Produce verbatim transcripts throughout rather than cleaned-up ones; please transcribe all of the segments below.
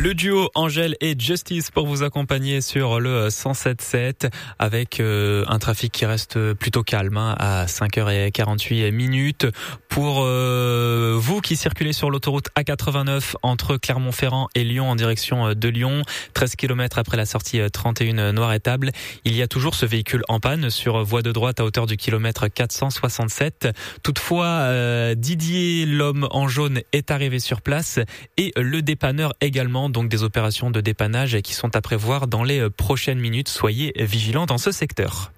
Le duo Angèle et Justice pour vous accompagner sur le cent sept sept avec euh, un trafic qui reste plutôt calme hein, à cinq heures quarante-huit minutes. Pour euh, vous qui circulez sur l'autoroute A quatre-vingt-neuf entre Clermont-Ferrand et Lyon en direction de Lyon, treize kilomètres après la sortie trente et un Noir-Étable, il y a toujours ce véhicule en panne sur voie de droite à hauteur du kilomètre quatre cent soixante-sept. Toutefois, euh, Didier, l'homme en jaune, est arrivé sur place et le dépanneur également, donc des opérations de dépannage qui sont à prévoir dans les prochaines minutes. Soyez vigilants dans ce secteur.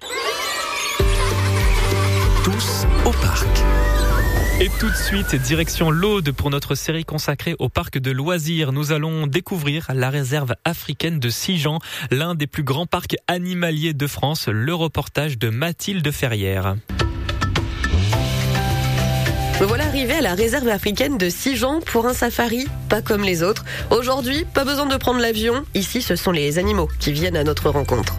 Tous au parc. Et tout de suite, direction l'Aude pour notre série consacrée au parc de loisirs. Nous allons découvrir la réserve africaine de Sigean, l'un des plus grands parcs animaliers de France. Le reportage de Mathilde Ferrière. Me voilà arrivé à la réserve africaine de Sigean pour un safari, pas comme les autres. Aujourd'hui, pas besoin de prendre l'avion. Ici, ce sont les animaux qui viennent à notre rencontre.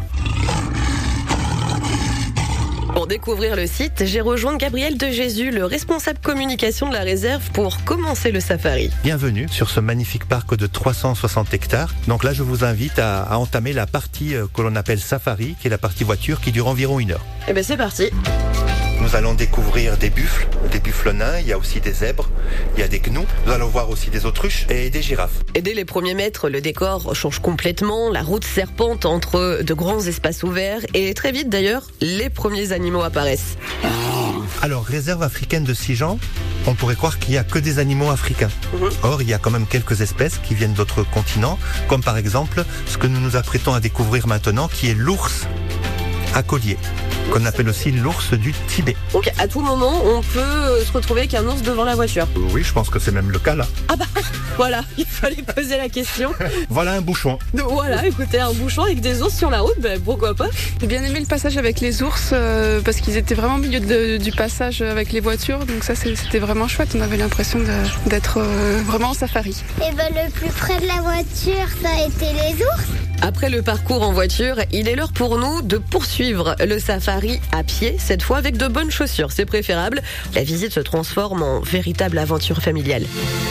Pour découvrir le site, j'ai rejoint Gabriel de Jésus, le responsable communication de la réserve, pour commencer le safari. Bienvenue sur ce magnifique parc de trois cent soixante hectares. Donc là, je vous invite à, à entamer la partie que l'on appelle safari, qui est la partie voiture, qui dure environ une heure. Eh ben c'est parti. Nous allons découvrir des buffles, des buffles nains, il y a aussi des zèbres, il y a des gnous, nous allons voir aussi des autruches et des girafes. Et dès les premiers mètres, le décor change complètement, la route serpente entre de grands espaces ouverts et très vite d'ailleurs, les premiers animaux apparaissent. Alors, réserve africaine de Sigean, on pourrait croire qu'il n'y a que des animaux africains. Mmh. Or, il y a quand même quelques espèces qui viennent d'autres continents, comme par exemple ce que nous nous apprêtons à découvrir maintenant, qui est l'ours à collier, qu'on appelle aussi l'ours du Tibet. Donc à tout moment, on peut se retrouver avec un ours devant la voiture. Oui, je pense que c'est même le cas là. Ah bah voilà, il fallait poser la question. Voilà un bouchon. Donc, voilà, écoutez, un bouchon avec des ours sur la route, ben pourquoi pas. J'ai bien aimé le passage avec les ours euh, parce qu'ils étaient vraiment au milieu de, du passage avec les voitures, donc ça c'était vraiment chouette. On avait l'impression de, d'être euh, vraiment en safari. Et ben le plus près de la voiture, ça a été les ours. Après le parcours en voiture, il est l'heure pour nous de poursuivre le safari à pied, cette fois avec de bonnes chaussures, c'est préférable. La visite se transforme en véritable aventure familiale.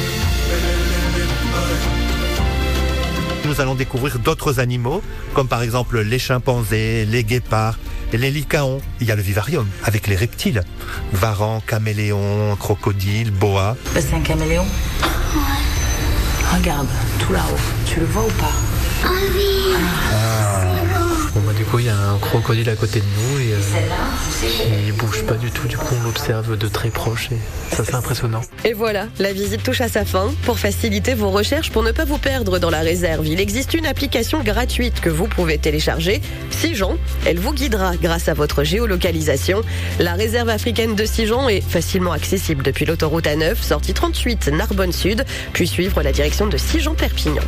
Nous allons découvrir d'autres animaux, comme par exemple les chimpanzés, les guépards, les lycaons. Il y a le vivarium avec les reptiles, varans, caméléons, crocodiles, boas. C'est un caméléon ? Ouais. Regarde, tout là-haut, tu le vois ou pas ? Ah oui, ah. Bon bah du coup il y a un crocodile à côté de nous et euh, il bouge pas du tout, du coup on l'observe de très proche et ça c'est impressionnant. Et voilà, la visite touche à sa fin. Pour faciliter vos recherches, pour ne pas vous perdre dans la réserve, il existe une application gratuite que vous pouvez télécharger, Sigean. Elle vous guidera grâce à votre géolocalisation. La réserve africaine de Sigean est facilement accessible depuis l'autoroute A neuf, sortie trente-huit Narbonne Sud, puis suivre la direction de Sigean-Perpignan.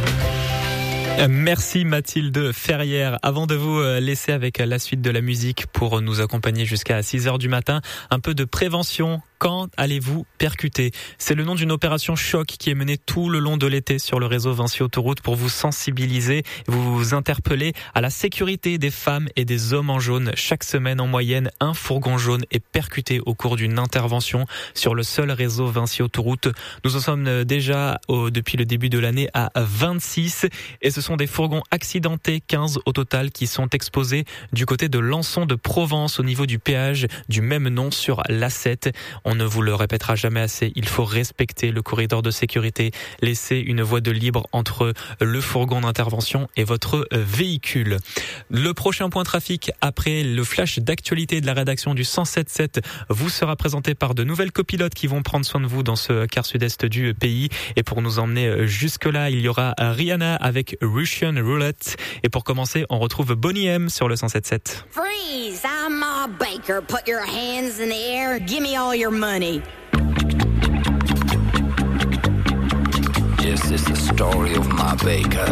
Merci Mathilde Ferrière. Avant de vous laisser avec la suite de la musique pour nous accompagner jusqu'à six heures du matin, un peu de prévention. Quand allez-vous percuter ? C'est le nom d'une opération choc qui est menée tout le long de l'été sur le réseau Vinci Autoroute pour vous sensibiliser, vous interpeller à la sécurité des femmes et des hommes en jaune. Chaque semaine, en moyenne, un fourgon jaune est percuté au cours d'une intervention sur le seul réseau Vinci Autoroute. Nous en sommes déjà au, depuis le début de l'année à vingt-six et ce sont des fourgons accidentés, quinze au total, qui sont exposés du côté de Lançon de Provence au niveau du péage du même nom sur l'A sept. On ne vous le répétera jamais assez, il faut respecter le corridor de sécurité, laisser une voie de libre entre le fourgon d'intervention et votre véhicule. Le prochain point trafic après le flash d'actualité de la rédaction du cent sept sept vous sera présenté par de nouvelles copilotes qui vont prendre soin de vous dans ce quart sud-est du pays. Et pour nous emmener jusque-là, il y aura Rihanna avec Russian Roulette. Et pour commencer, on retrouve Bonnie M sur le cent sept sept. Freeze! I'm Ma Baker. Put your hands in the air. Give me all your money. This is the story of Ma Baker.